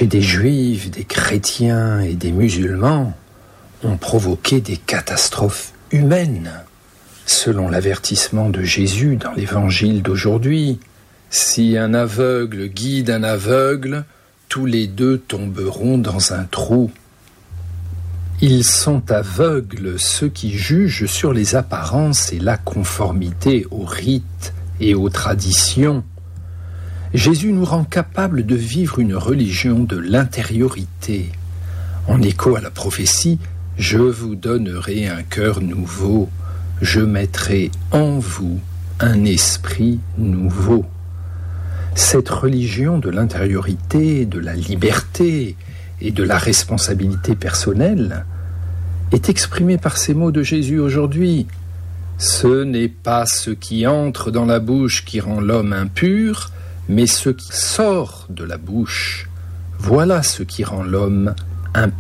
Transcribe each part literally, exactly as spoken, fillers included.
chez des juifs, des chrétiens et des musulmans, ont provoqué des catastrophes humaines. Selon l'avertissement de Jésus dans l'évangile d'aujourd'hui, si un aveugle guide un aveugle, tous les deux tomberont dans un trou. Ils sont aveugles, ceux qui jugent sur les apparences et la conformité aux rites et aux traditions. Jésus nous rend capables de vivre une religion de l'intériorité. En écho à la prophétie, « Je vous donnerai un cœur nouveau, je mettrai en vous un esprit nouveau. » Cette religion de l'intériorité, de la liberté et de la responsabilité personnelle est exprimée par ces mots de Jésus aujourd'hui. « Ce n'est pas ce qui entre dans la bouche qui rend l'homme impur, mais ce qui sort de la bouche. Voilà ce qui rend l'homme impur. »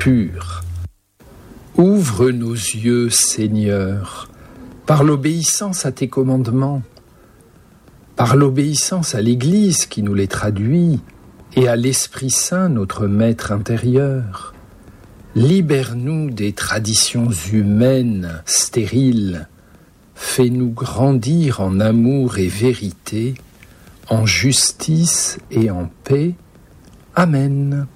Ouvre nos yeux, Seigneur, par l'obéissance à tes commandements, par l'obéissance à l'Église qui nous les traduit, et à l'Esprit Saint, notre Maître intérieur. Libère-nous des traditions humaines stériles. Fais-nous grandir en amour et vérité, en justice et en paix. Amen.